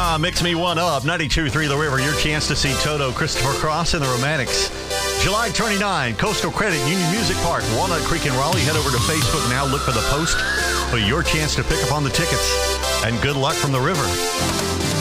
Mix Me One Up, 92.3 The River. Your chance to see Toto, Christopher Cross, and the Romantics. July 29, Coastal Credit, Union Music Park, Walnut Creek in Raleigh. Head over to Facebook now. Look for the post for your chance to pick up on the tickets. And good luck from the river.